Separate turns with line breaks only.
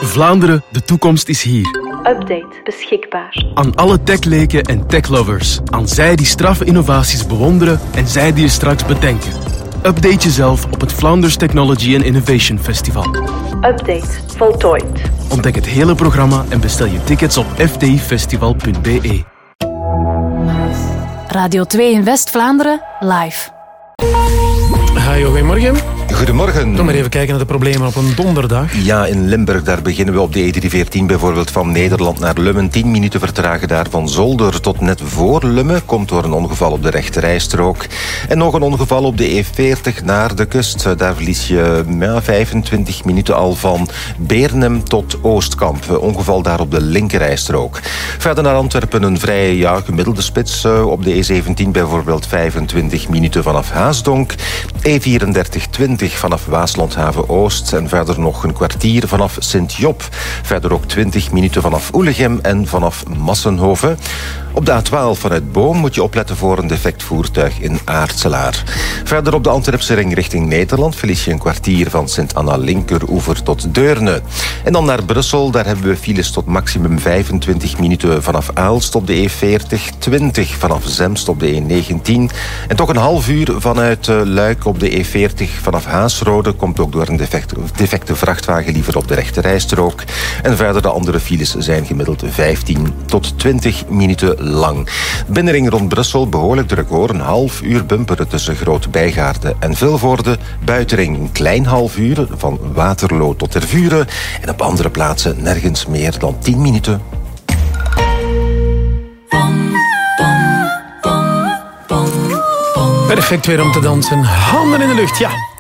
Vlaanderen, de toekomst is hier.
Update beschikbaar.
Aan alle techleken en techlovers. Aan zij die straffe innovaties bewonderen en zij die je straks bedenken. Update jezelf op het Flanders Technology and Innovation Festival.
Update voltooid.
Ontdek het hele programma en bestel je tickets op fdifestival.be.
Radio 2 in West-Vlaanderen, live.
Goedemorgen.
Goedemorgen.
Kom maar even kijken naar de problemen op een donderdag.
Ja, in Limburg, daar beginnen we op de E314 bijvoorbeeld van Nederland naar Lummen. 10 minuten vertragen daar van Zolder tot net voor Lummen. Komt door een ongeval op de rechterrijstrook. En nog een ongeval op de E40 naar de kust. Daar verlies je 25 minuten al van Beernem tot Oostkamp. Ongeval daar op de linkerrijstrook. Verder naar Antwerpen een vrij gemiddelde spits. Op de E17 bijvoorbeeld 25 minuten vanaf Haasdonk. E34 20 vanaf Waaslandhaven-Oost en verder nog een kwartier vanaf Sint-Job. Verder ook 20 minuten vanaf Oelegem en vanaf Massenhoven. Op de A12 vanuit Boom moet je opletten voor een defect voertuig in Aartselaar. Verder op de Antwerpse ring richting Nederland verlies je een kwartier van Sint-Anna-Linkeroever tot Deurne. En dan naar Brussel, daar hebben we files tot maximum 25 minuten vanaf Aalst op de E40, 20 vanaf Zemst op de E19 en toch een half uur vanuit Luik op de E40 vanaf Haasrode. Komt ook door een defecte vrachtwagen liever op de rechterrijstrook. En verder de andere files zijn gemiddeld 15 tot 20 minuten lang. Binnenring rond Brussel behoorlijk druk hoor. Een half uur bumperen tussen Groot Bijgaarde en Vilvoorde. Buitenring een klein half uur van Waterloo tot Tervuren. En op andere plaatsen nergens meer dan 10 minuten.
Perfect weer om te dansen. Handen in de lucht, ja.